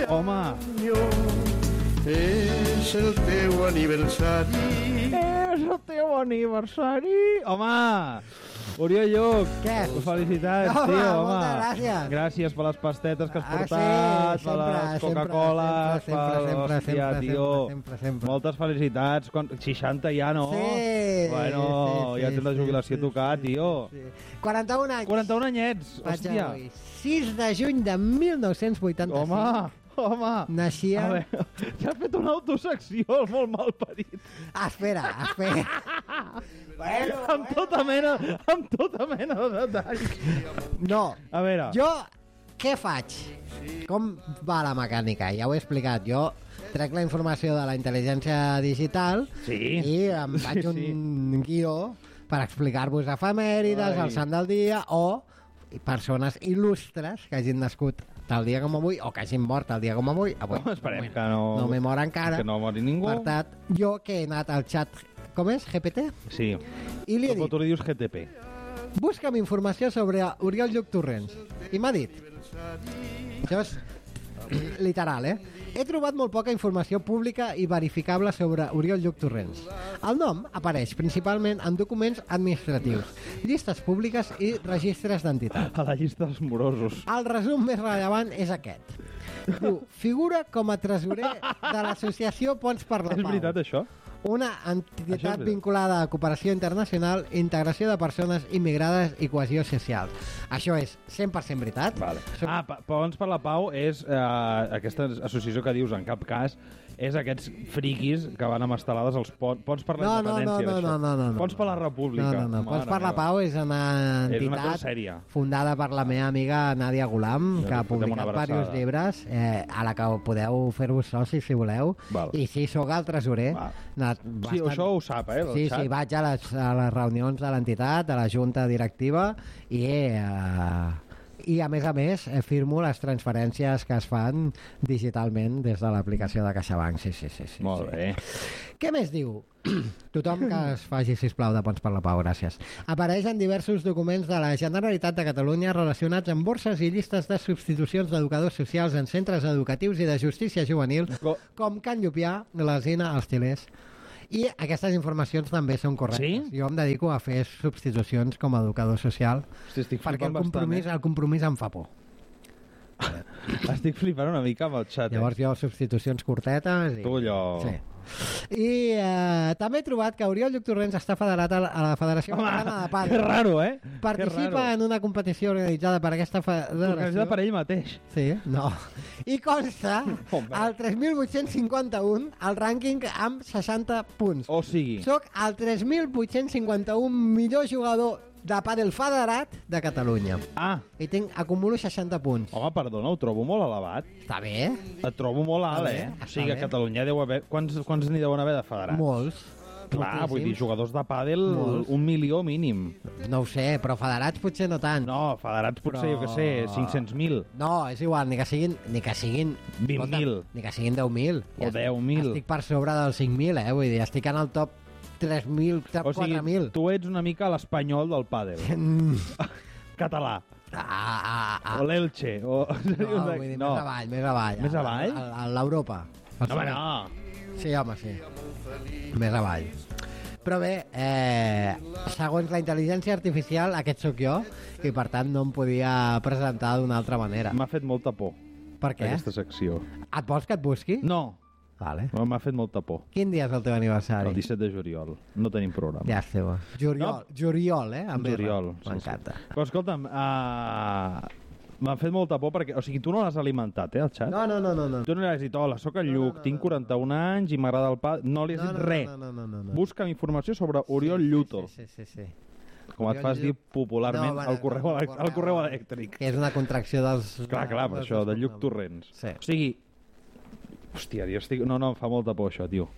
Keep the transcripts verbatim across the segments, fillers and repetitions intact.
Home! És el teu aniversari. És el teu aniversari! Home! Oriol Lluc, què? Felicitats, Home, tio, home. moltes gràcies. Gràcies per les pastetes que has Ah, portat, sí, per les sempre, Coca-Coles, sempre, per... sempre, Hòstia, sempre, tio. sempre, sempre. Moltes felicitats. Quan- seixanta ja, no? Sí, Bueno, sí, ja sí, tens la sí, jubilació sí, tocat, sí, tio. sí. quaranta-un anys. quaranta-un anyets, Vaig hòstia. avui. sis de juny de mil nou-cents vuitanta-cinc. Home, home. Naixia... A veure, ja has fet una autosecció molt mal parit. Ah, espera, espera. bueno, Amb tota mena, amb tota mena de detalls. No, A veure, jo què faig? Com va la mecànica? Ja ho he explicat. Jo trec la informació de la intel·ligència digital Sí. i em faig Sí, un sí. guió per explicar-vos efemèrides, Ai. el sant del dia o persones il·lustres que hagin nascut tal dia com avui o que hagin mort tal dia com avui. avui. Home, esperem que no... No m'he mort encara. Que no mori ningú. Per tant, jo que he anat al xat, com és? G P T? Sí. I li he Dopo dit, tu li dius G T P. busca'm informació sobre Oriol Lluc Torrents. I m'ha dit, això és literal, eh? He trobat molt poca informació pública i verificable sobre Oriol Lluc Torrents. El nom apareix principalment en documents administratius, llistes públiques i registres d'entitat. A la llista dels morosos. El resum més rellevant és aquest. Diu, figura com a tresorer de l'associació Ponts per la És Pau. veritat, això? Una Això és entitat veritat. vinculada a cooperació internacional, integració de persones immigrades i cohesió social. Això és cent per cent veritat. Vale. Som- Ah, Pa- Ponts per la Pau és eh, aquesta associació que dius en cap cas és aquests friquis que van amb estelades als ponts, ponts per la No, no, no, independència. no, d'això. no, no, no, no. Ponts per la República. No, no, no. Ponts Mare per la meva. Pau és una És una cosa entitat sèria. fundada per la meva amiga Nàdia Gulam, Ja, que ha li fotem una publicat abraçada. diversos llibres, eh, a la que podeu fer-vos socis si voleu. Val. I sí, sóc el tresorer. Val. Anat Sí, bastant- això ho sap, eh? el Sí, xat. sí, vaig a les, a les reunions de l'entitat, a la junta directiva i, eh, i a més a més eh, firmo les transferències que es fan digitalment des de l'aplicació de CaixaBank. Sí, sí, sí, sí, Molt sí. bé. Què més diu? Tothom que es faci, sisplau, de Ponts per la Pau, gràcies. Apareix en diversos documents de la Generalitat de Catalunya relacionats amb borses i llistes de substitucions d'educadors socials en centres educatius i de justícia juvenil, Co- com Can Llupià, l'Alzina, els Tilers. I aquestes informacions també són correctes. Sí? Jo em dedico a fer substitucions com a educador social Hosti, estic perquè el flipant compromís, bastant, el compromís em fa por. eh? Estic flipant una mica amb el xat. Llavors eh? jo substitucions curtetes i... Tu allò... Sí. I eh, també he trobat que Oriol Lluc Torrents està federat a la, a la Federació Catalana de que Pàdel. raro, eh? Participa en una competició organitzada per aquesta Organitzada federació. per ell mateix. Sí, no. I consta Home. al tres mil vuit-cents cinquanta-un el rànquing amb seixanta punts. O sigui... Soc el tres mil vuit-cents cinquanta-un millor jugador de pàdel federat de Catalunya. Ah, I tinc, acumulo seixanta punts. home, perdona, ho trobo molt elevat. Està bé? Et trobo molt alt, Està eh? bé, O sigui, està a bé. Catalunya deu haver... Quants, quants n'hi deuen haver de federats? Molts. Clar, vull dir, Moltíssims. jugadors de pàdel, Molts. un milió mínim. No ho sé, però federats potser no tant. No, federats potser, Però- jo què sé, cinc-cents mil. No, és igual, ni que siguin... Ni que siguin vint mil. escolta, Ni que siguin deu mil. O deu mil. Estic per sobre dels cinc mil, eh? Vull dir, estic en el top tres mil, top O sigui, quatre mil. tu ets una mica l'espanyol del pàdel. Mm. Català. Ah, ah, ah. O l'Elche. O... No, vull dir, més avall, més avall. Més avall? A, a, a l'Europa. No, home, no. Sí, home, sí. Més avall. Però bé, eh, segons la intel·ligència artificial, aquest sóc jo, i per tant no em podia presentar d'una altra manera. M'ha fet molta por, Per què? aquesta secció. Et vols que et busqui? No, Vale. no, m'ha fet molta por. Quin dia és el teu aniversari? El disset de juliol. No tenim programa. Ja esteu. Juliol, No. Juliol, eh? Amb R. Juliol. M'encanta. Sí, sí. Però escolta'm, uh, m'ha fet molta por perquè... O sigui, tu no l'has alimentat, eh, el xat? No, no, no, no. no. Tu no li has dit, hola, sóc el Lluc, tinc quaranta-un anys i m'agrada el pa... No li has No, dit no, res. no, no, no, no, no. Busca'm informació sobre Oriol Lluto, Sí, sí, sí, sí. com et Oriol fas dir Lluc. popularment No, bueno, al correu, el elec- al correu elèctric. Que és una contracció dels... Clar, clar, per dels això, dos de Lluc cognoms. Torrents. Sí. O sigui... Hòstia, tio, estic... No, no, em fa molta por això, tio.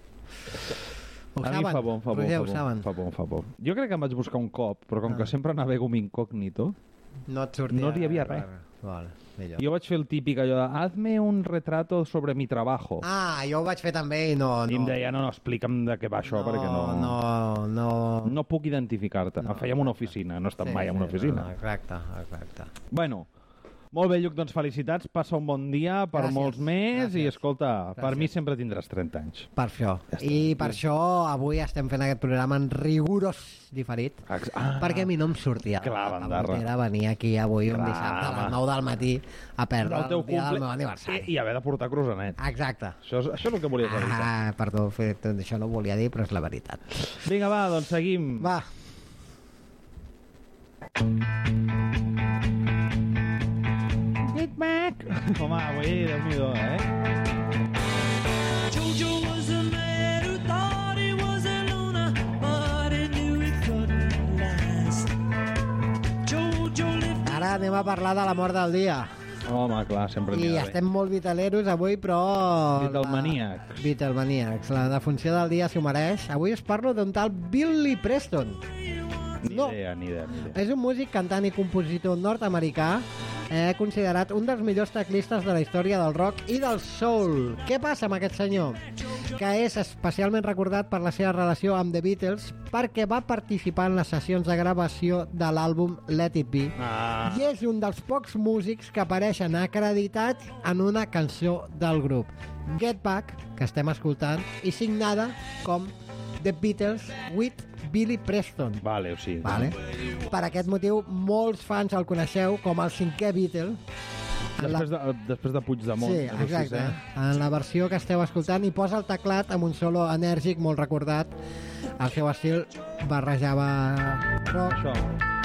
Ho a mi saben? fa por, em fa por, Roger, em ho fa por, saben? em fa por, em fa por. Jo crec que em vaig buscar un cop, però com Ah. que sempre navego amb incògnito, No et sortia... no hi havia res. Vale, millor. jo vaig fer el típic allò de hazme un retrato sobre mi trabajo. Ah, jo ho vaig fer també i no... no. I em deia, no, no, explica'm de què va això, perquè no... No, no... No puc identificar-te. No, No. Em fèiem una oficina, no he estat mai en una oficina. No, exacte, exacte. Bueno, Molt bé, Lluc, doncs felicitats, passa un bon dia per Gràcies, molts més gràcies. i, escolta, Gràcies. per mi sempre tindràs trenta anys. Per això. Ja està. I per això avui estem fent aquest programa en rigorós diferit, Ex- ah, perquè a mi no em sortia clar, la bandarra. pavotera venir aquí avui un Clar, dissabte a home. les nou del matí a perdre el el, teu dia cumple... del meu aniversari. I, I haver de portar crosanet. Exacte. Això és, això és el que volies dir. Ah, perdó, fet, això no ho volia dir, però és la veritat. Vinga, va, doncs seguim. Va. Get back! Home, avui, Déu-n'hi-do, eh? Jojo was a man who thought he was a loner, but he knew it couldn't last. Jojo lived Ara anem a parlar de la mort del dia. Home, clar, sempre n'hi I ha estem molt vitaleros avui, però... Beatlemaníacs. La... Beatlemaníacs. La defunció del dia s'ho mereix. Avui us parlo d'un tal Billy Preston. Ni No. idea, ni idea, ni idea. És un músic, cantant i compositor nord-americà eh, considerat un dels millors teclistes de la història del rock i del soul. Què passa amb aquest senyor? Que és especialment recordat per la seva relació amb The Beatles perquè va participar en les sessions de gravació de l'àlbum Let It Be Ah, i és un dels pocs músics que apareixen acreditats en una cançó del grup. Get Back, que estem escoltant, i signada com The Beatles with Billy Preston. vale, o sigui... Vale. Per aquest motiu, molts fans el coneixeu com el cinquè Beatle. En la... Després de, després de Puigdemont. Sí, no sé si exacte. sé. En la versió que esteu escoltant, hi posa el teclat amb un solo enèrgic molt recordat. El seu estil barrejava rock. Això.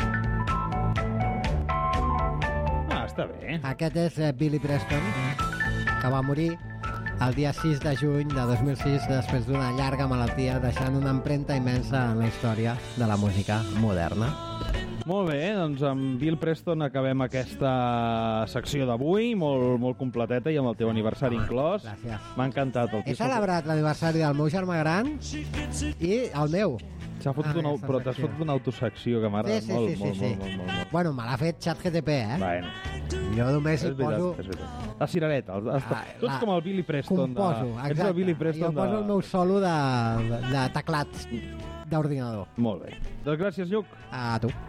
Ah, està bé. Aquest és eh, Billy Preston, que va morir el dia sis de juny de dos mil sis després d'una llarga malaltia, deixant una empremta immensa en la història de la música moderna. Molt bé, doncs amb Bill Preston acabem aquesta secció d'avui, molt, molt completeta i amb el teu aniversari inclòs. Gràcies. M'ha encantat. El He tio s'ha celebrat l'aniversari del meu germà gran i el meu. s'ha fotut Ah, una, aquesta però t'has secció. fotut una autosecció que m'ha Sí, agradat sí, molt, sí, sí, molt, sí. molt, molt, molt, molt. Bueno, me l'ha fet ChatGPT, eh? Bueno, Jo només hi és veritat, poso... és veritat. La cirereta. El, el, Ah, tu ets la- com el Billy Preston. Composo, de, exacte. Ets el Billy Preston jo poso de... el meu solo de, de, de teclat d'ordinador. Molt bé. Doncs gràcies, Lluc. A tu.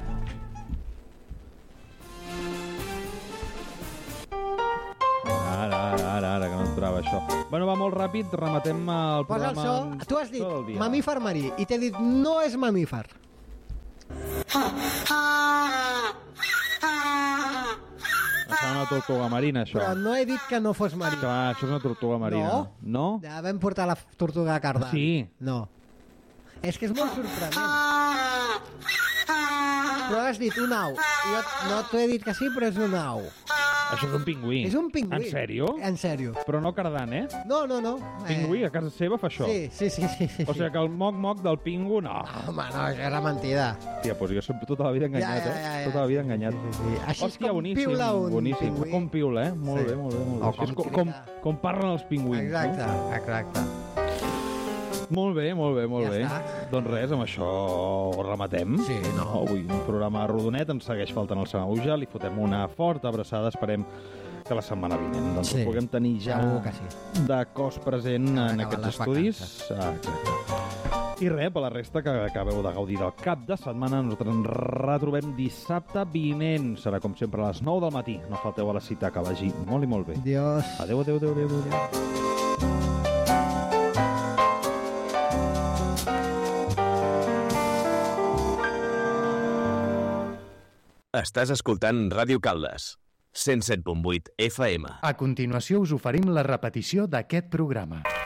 Ara, ara, ara, ara, que no entrava això. Bueno, va molt ràpid, rematem el Posa el programa... so. amb Tu has dit tot el dia. mamífer marí i t'he dit no és mamífer. Em sembla una tortuga marina, això. Però no he dit que no fos marí. Que va, això és una tortuga marina. No? No? Ja vam portar la tortuga a Cardà. Sí. No. És que és molt sorprenent. Però has dit un au. Jo no t'ho he dit que sí, però és un au. Això és un pingüí. És un pingüí. En sèrio? En sèrio. Però no cardant, eh? No, no, no. Pingüí, a casa seva fa això. Sí, sí, sí. sí, sí. O sigui que el moc-moc del pingu, no. Home, no, això era mentida. Hòstia, doncs jo sempre tota la vida enganyat, Ja, ja, ja, eh? ja. Tota la vida enganyat. Sí, sí. Així és Hòstia, com boníssim, piula un boníssim. pingüí. Com piula, eh? Molt Sí. bé, molt bé, molt bé. O És que és com com, com, crida. com parlen els pingüins. Exacte, exacte. No? Molt bé, molt bé, molt Ja bé. està. Doncs res, amb això ho rematem. Sí, no. Avui un programa rodonet, ens segueix faltant el Sanauja, li fotem una forta abraçada, esperem que la setmana vinent doncs, Sí, ho puguem tenir ja segur que sí. de cos present en acabat aquests les estudis. Ah, exacte. I res, per la resta que acabeu de gaudir del cap de setmana, nosaltres ens retrobem dissabte vinent. Serà com sempre a les nou del matí. No falteu a la cita, que vagi molt i molt bé. Dios. Adéu, adéu, adéu, adéu. adéu. Estàs escoltant Ràdio Caldes, cent set punt vuit F M. A continuació us oferim la repetició d'aquest programa.